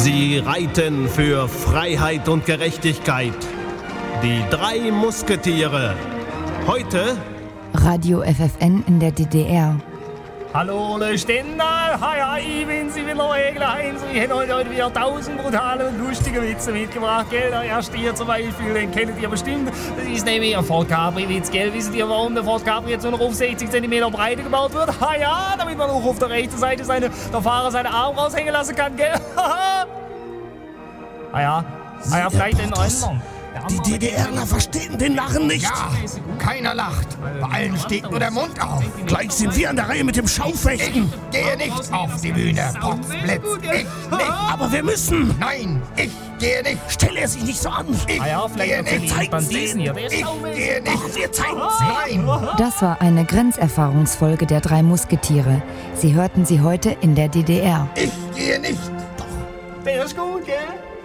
Sie reiten für Freiheit und Gerechtigkeit. Die 3 Musketiere. Heute Radio FFN in der DDR. Hallo, Ole Stendal. Hi, ich bin's, ich bin der Regler Heinz. Ich hätte heute wieder 1000 brutale und lustige Witze mitgebracht, gell? Der erste hier zum Beispiel, den kennt ihr bestimmt. Das ist nämlich ein Ford Capri-Witz, gell? Wisst ihr, warum der Ford Capri jetzt nur noch auf 60 cm Breite gebaut wird? Ja, damit man auch auf der rechten Seite der Fahrer seine Arme raushängen lassen kann, gell? ja, vielleicht den anderen. Die DDRler verstehen den Lachen nicht. Ja, keiner lacht. Bei allen steht nur der Mund auf. Gleich sind wir an der Reihe mit dem Schaufechten. Ich gehe nicht auf die Bühne, Potzblitz. Ich nicht. Aber wir müssen. Nein, ich gehe nicht. Stell er sich nicht so an. Ich gehe nicht. Zeigen's denen. Ich gehe nicht. Wir zeigen's. Nein. Das war eine Grenzerfahrungsfolge der 3 Musketiere. Sie hörten sie heute in der DDR. Ich gehe nicht. Der ist gut, gell?